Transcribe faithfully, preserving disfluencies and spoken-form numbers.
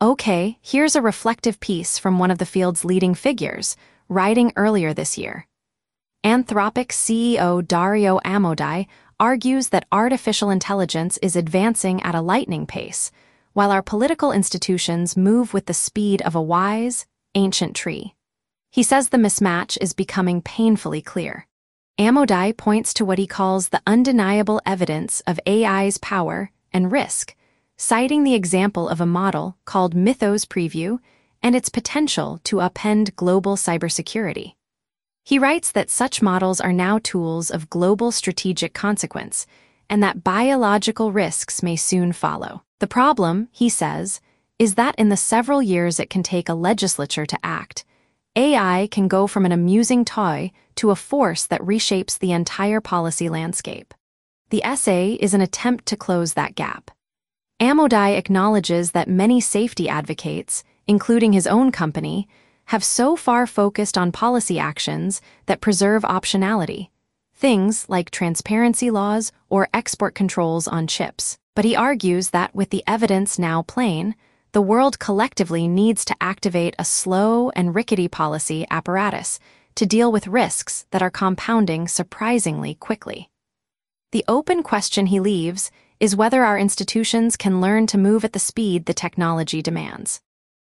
Okay, here's a reflective piece from one of the field's leading figures, writing earlier this year. Anthropic C E O Dario Amodei argues that artificial intelligence is advancing at a lightning pace, while our political institutions move with the speed of a wise, ancient tree. He says the mismatch is becoming painfully clear. Amodei points to what he calls the undeniable evidence of A I's power and risk, citing the example of a model called Mythos Preview and its potential to upend global cybersecurity. He writes that such models are now tools of global strategic consequence, and that biological risks may soon follow. The problem, he says, is that in the several years it can take a legislature to act, A I can go from an amusing toy to a force that reshapes the entire policy landscape. The essay is an attempt to close that gap. Amodei acknowledges that many safety advocates, including his own company, have so far focused on policy actions that preserve optionality, things like transparency laws or export controls on chips. But he argues that with the evidence now plain, the world collectively needs to activate a slow and rickety policy apparatus to deal with risks that are compounding surprisingly quickly. The open question he leaves is whether our institutions can learn to move at the speed the technology demands.